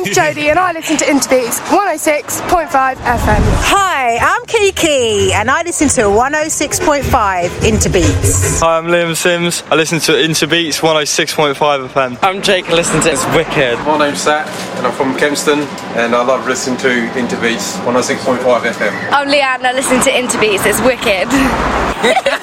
Jodie and I listen to Interbeats 106.5 FM. Hi, I'm Kiki and I listen to 106.5 Interbeats. Hi, I'm Liam Sims. I listen to Interbeats 106.5 FM. I'm Jake and listen to It's Wicked. My name's Zach and I'm from Kempston and I love listening to Interbeats 106.5 FM. I'm Leanne and I listen to Interbeats. It's wicked.